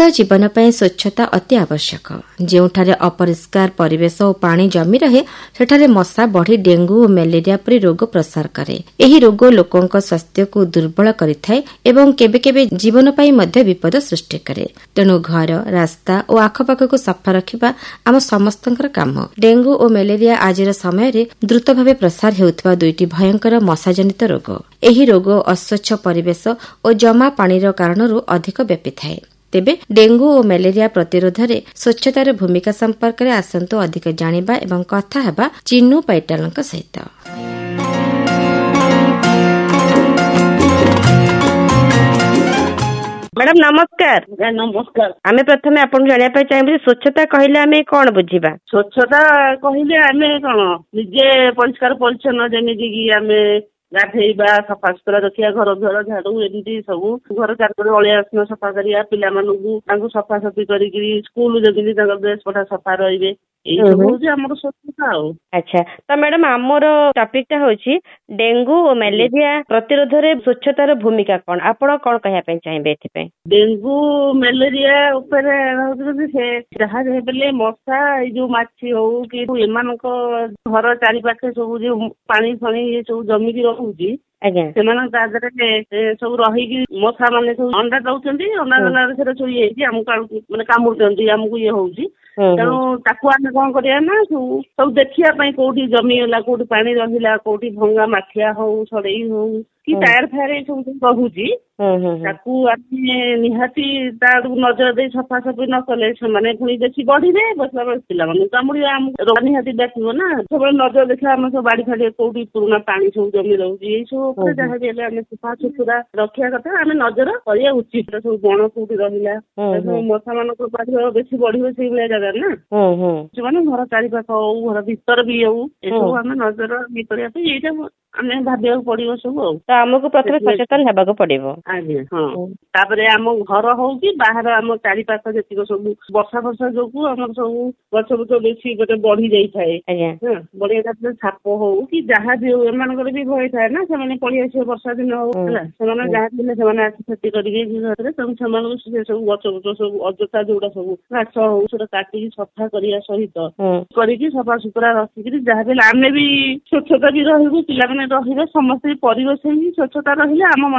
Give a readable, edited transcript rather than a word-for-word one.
ସୁସ୍ଥ जीवन ପାଇଁ स्वच्छता अति आवश्यक। ଯେଉଁଠାରେ ଅପରିଷ୍କାର ପରିବେଶ ଓ ପାଣି ଜମି ରହେ ସେଠାରେ ମଶା ବଢ଼ି ଡେଙ୍ଗୁ ଓ ମ୍ୟାଲେରିଆ ପରି ରୋଗ ପ୍ରସାର କରେ। ଏହି ରୋଗ ଲୋକଙ୍କ ସ୍ୱାସ୍ଥ୍ୟକୁ ଦୁର୍ବଳ କରିଥାଏ ଏବଂ କେବେ କେବେ ଜୀବନ ପାଇଁ ମଧ୍ୟ ବିପଦ ସୃଷ୍ଟି କରେ। ତେଣୁ ଘର, ରାସ୍ତା ଓ ଆଖପାଖକୁ ସଫା ରଖିବା ଆମ ସମସ୍ତଙ୍କର କାମ। ଡେଙ୍ଗୁ ଓ ମ୍ୟାଲେରିଆ ଆଜିର ସମୟରେ ଦ୍ରୁତ ଭାବେ ପ୍ରସାର ହେଉଥିବା ଦୁଇଟି ଭୟଙ୍କର ମଶାଜନିତ ରୋଗ। ଏହି ରୋଗ ଅସ୍ୱଚ୍ଛ ପରିବେଶ ଓ ଜମା ପାଣିର କାରଣରୁ ଅଧିକ ବ୍ୟାପିଥାଏ। ତେବେ ଡେଙ୍ଗୁ ଓ ମ୍ୟାଲେରିଆ ପ୍ରତିରୋଧରେ ସ୍ୱଚ୍ଛତାର ଭୂମିକା ସମ୍ପର୍କରେ ଆସନ୍ତୁ ଅଧିକ ଜାଣିବା ଏବଂ କଥା ହେବା ଚିନୁ ପାଇଟାଲଙ୍କ ସହିତ। मैडम नमस्कार। नमस्कार। आमे प्रथमे आपन जानिया पे चाहिए स्वच्छता कहले आमे कोन बुझिबा? स्वच्छता कहले आमे कोन निजे परिष्कार परिच्छन्न जेमिति कि आमे गाधेଇବା सफा सुतरा रखिया घर घर झाड़ू एमती सब घर चार अलिया सफा करिया पिला मानू तांको सफा सफी करी स्कूल जमी ड्रेस पटा सफा रहिबे एई सब होची हमर स्वच्छता हो। अच्छा तो मैडम हमर टॉपिक ता होची डेंगू और मलेरिया प्रतिरोध रे स्वच्छतार भूमिका कोन आपण कोन कहया पे चाहिबे एथि पे? डेंगू मलेरिया ऊपर होची से जहा हेबले मशा ए जो माछी हो कि एमानक घर चारि पाखे सब जो पानी फणी ये सब जमी की रहउची सब रही मशा माने सब अंडा दउचंदी अंडा देला से सब ये हमको माने कामुचंदी हमको ये होउची तेणु ताकू आमे कौन करिया ना सब देखिया पई कोठी जमी होला कोठी पानी रहिला कोठी भंगा माठिया हो छड़ई हो कि टायर फायर सब रहुची ताकू आमे निहाती तार नजर दे सफा सफी न कले से पुणी देखी बढ़िबे बसला पिला माने कामुड़िया रोग निहाती देखिबो ना सब नजर देखा हम सब बाड़ी फाड़ी कोठी पुराना पानी सब जमी रहउची ए सब जहाँ भी आमे सफा सुतरा रखिया कथा आमे नजर करिया उचित सब बण कोठी रहिला मशा मानक बाढ़ बेसी बढ़िबे से भलिया जगह ना माने घर चारि पाख हो घर भीतर भी हो ए सब आमे नजर भी करिया पे एटा आमे भाबिया पड़िबो सब तो हमको प्रथम सचेतन हेबाक पड़िबो। आज्ञा हां तापरे हम घर हो कि बाहर हम चारि पाख जतिक सब वर्षा वर्षा जोगु हमर सब गछ बुछ बेसी गोटे बढ़ी जाई थाए हां बढ़ी जाते छाप हो कि जहाँ भी हो एमानकर भी भय थाए ना से माने पड़ी आसे वर्षा दिन हो होला से माने जहाँ दिले से माने आसी खेती करिवे घरे से माने से सब गछ बुछ सब अजता जोडा सब घास हो से काटी सफा करिया सहित करिकि सफा सुतरा रखिकि जहाँ भी आमे भी स्वच्छता भी रहबो पिला माने रहिबे समस्त परिवेश ही स्वच्छता रहिले हम